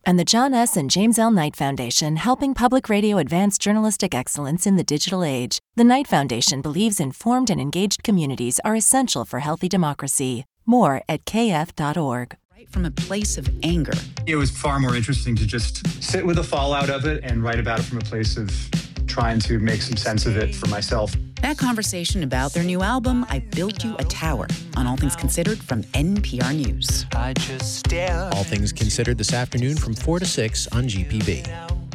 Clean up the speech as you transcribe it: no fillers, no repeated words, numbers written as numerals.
And the John S. and James L. Knight Foundation, helping public radio advance journalistic excellence in the digital age. The Knight Foundation believes informed and engaged communities are essential for healthy democracy. More at kf.org. Right from a place of anger. It was far more interesting to just sit with the fallout of it and write about it from a place of trying to make some sense of it for myself. That conversation about their new album, I Built You a Tower, on All Things Considered from NPR News. All Things Considered this afternoon from 4 to 6 on GPB.